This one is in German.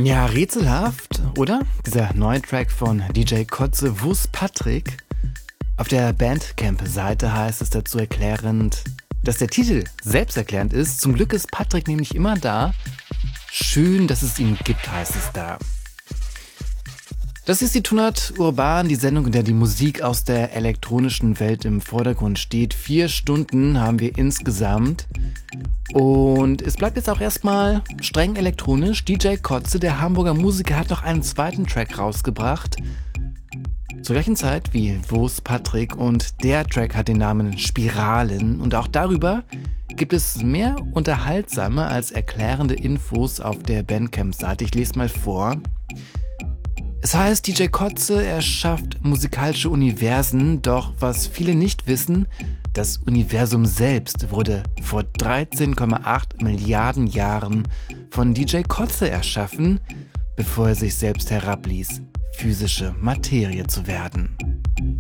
Ja, rätselhaft, oder? Dieser neue Track von DJ Kotze, Wo's Patrick? Auf der Bandcamp-Seite heißt es dazu erklärend, dass der Titel selbsterklärend ist. Zum Glück ist Patrick nämlich immer da. Schön, dass es ihn gibt, heißt es da. Das ist die Tonart Urban, die Sendung, in der die Musik aus der elektronischen Welt im Vordergrund steht. 4 Stunden haben wir insgesamt. Und es bleibt jetzt auch erstmal streng elektronisch. DJ Kotze, der Hamburger Musiker, hat noch einen zweiten Track rausgebracht. Zur gleichen Zeit wie Wo's Patrick, und der Track hat den Namen Spiralen. Und auch darüber gibt es mehr unterhaltsame als erklärende Infos auf der Bandcamp-Seite. Ich lese mal vor. Es heißt, DJ Kotze erschafft musikalische Universen, doch was viele nicht wissen, das Universum selbst wurde vor 13,8 Milliarden Jahren von DJ Kotze erschaffen, bevor er sich selbst herabließ, physische Materie zu werden.